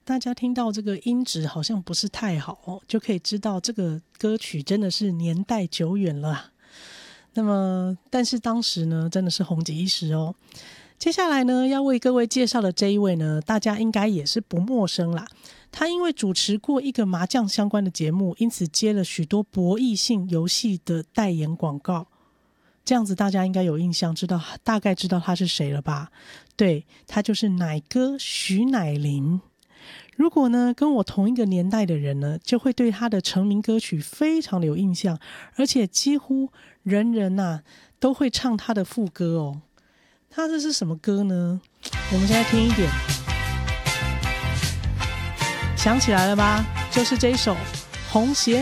大家听到这个音质好像不是太好哦，就可以知道这个歌曲真的是年代久远了。那么但是当时呢真的是红极一时哦。接下来呢要为各位介绍的这一位呢，大家应该也是不陌生啦。他因为主持过一个麻将相关的节目，因此接了许多博弈性游戏的代言广告。这样子大家应该有印象，大概知道他是谁了吧？对，他就是奶哥徐乃麟。如果呢跟我同一个年代的人呢，就会对他的成名歌曲非常的有印象，而且几乎人人都会唱他的副歌哦。他这是什么歌呢？我们现在听一点，想起来了吧？就是这一首《红鞋